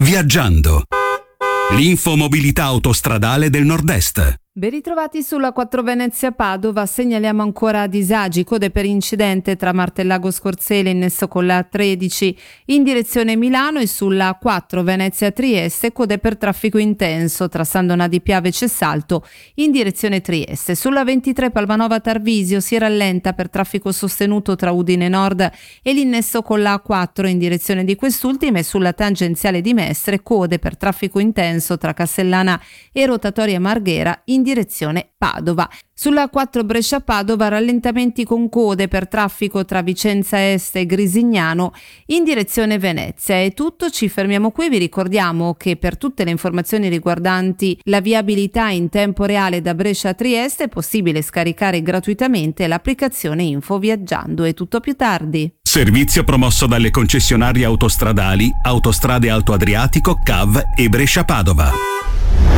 Viaggiando. L'infomobilità autostradale del Nord-Est. Ben ritrovati sulla 4 Venezia-Padova, segnaliamo ancora disagi, code per incidente tra Martellago Scorzele in nesso con la 13 in direzione Milano e sulla 4 Venezia-Trieste, code per traffico intenso tra San Donà di Piave e Cessalto in direzione Trieste. Sulla 23 Palmanova-Tarvisio si rallenta per traffico sostenuto tra Udine Nord e l'innesso con la 4 in direzione di quest'ultima e sulla tangenziale di Mestre, code per traffico intenso tra Castellana e Rotatoria Marghera in direzione Padova. Sulla 4 Brescia-Padova rallentamenti con code per traffico tra Vicenza Est e Grisignano in direzione Venezia. È tutto, ci fermiamo qui. Vi ricordiamo che per tutte le informazioni riguardanti la viabilità in tempo reale da Brescia a Trieste è possibile scaricare gratuitamente l'applicazione Info Viaggiando. È tutto, più tardi. Servizio promosso dalle concessionarie autostradali Autostrade Alto Adriatico, CAV e Brescia-Padova.